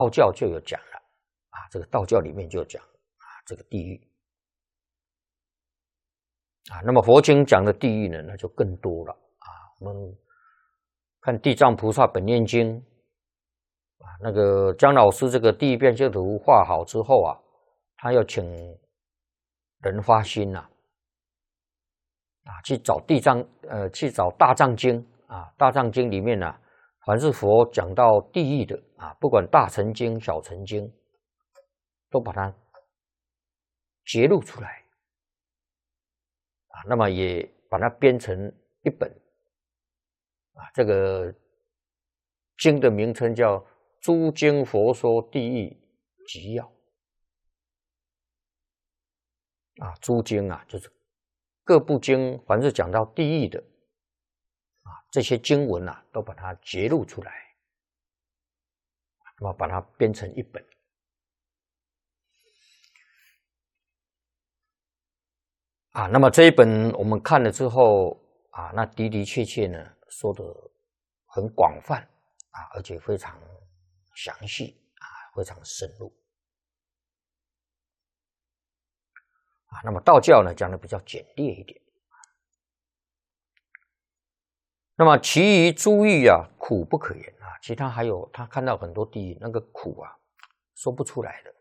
道教就有讲了啊，这个道教里面就讲啊，这个地狱啊。那么佛经讲的地狱呢，那就更多了啊。我们看《地藏菩萨本愿经》啊，那个姜老师这个地狱变相图画好之后啊，他要请人发心啊，去找去找大藏经啊，大藏经里面呢、凡是佛讲到地狱的啊，不管大乘经、小乘经，都把它揭露出来啊。那么也把它编成一本啊，这个经的名称叫《诸经佛说地狱集要》啊，诸经啊，就是各部经，凡是讲到地狱的啊，这些经文啊，都把它揭露出来，那么把它编成一本啊。那么这一本我们看了之后啊，那的的确确呢，说的很广泛啊，而且非常详细啊，非常深入啊。那么道教呢，讲的比较简略一点。那么其余诸狱啊，苦不可言啊。其他还有他看到很多地狱，那个苦啊，说不出来的。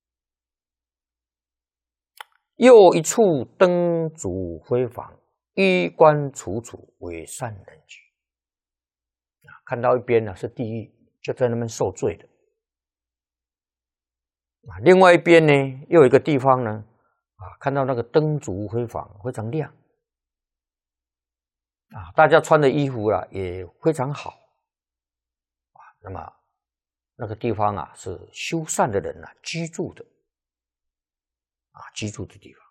又一处灯烛辉煌，衣冠楚楚，为善人居。看到一边呢是地狱，就在那边受罪的。另外一边呢，又有一个地方呢，看到那个灯烛辉煌，非常亮。大家穿的衣服啊也非常好那么那个地方啊是修善的人居住的居住的地方。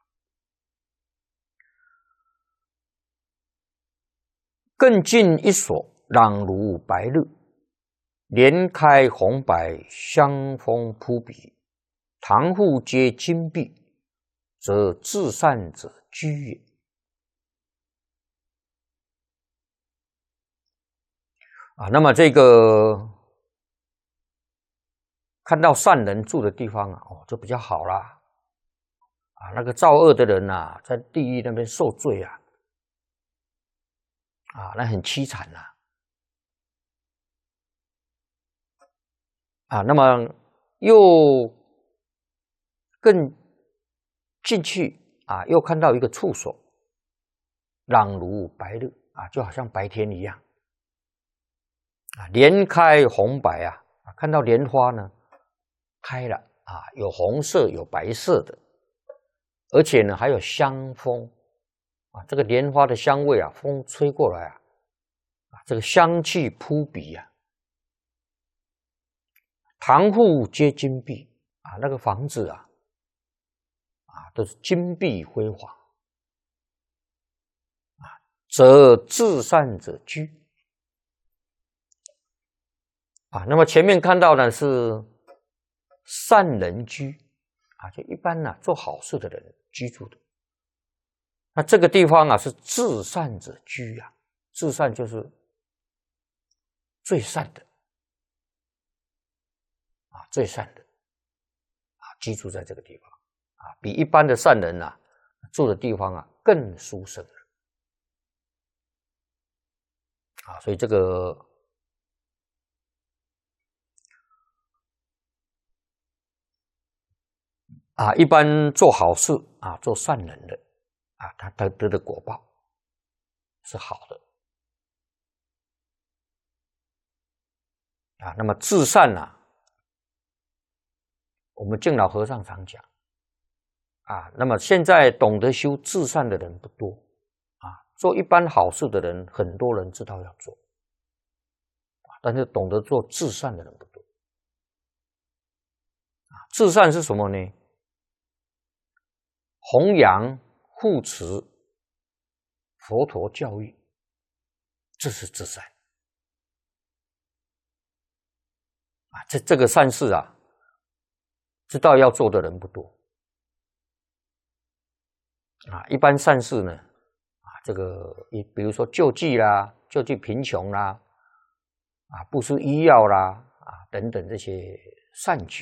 更近一所，朗如白日，连开红白，香风扑鼻，堂户皆金碧，则至善者居也。那么这个看到善人住的地方就比较好啦那个造恶的人在地狱那边受罪那很凄惨那么又更进去又看到一个处所，朗如白日就好像白天一样莲开红白看到莲花呢开了有红色有白色的，而且呢还有香风这个莲花的香味风吹过来这个香气扑鼻堂户皆金碧那个房子都是金碧辉煌则至善者居那么前面看到的是善人居就一般做好事的人居住的。那这个地方是至善者居至善就是最善的最善的居住在这个地方比一般的善人住的地方更殊胜了所以这个一般做好事做善人的他得的果报是好的那么至善我们敬老和尚常讲那么现在懂得修至善的人不多做一般好事的人很多人知道要做但是懂得做至善的人不多至善是什么呢？弘扬护持佛陀教育，这是至善这个善事知道要做的人不多一般善事呢这个比如说救济啦，救济贫穷啦布施医药啦等等这些善举。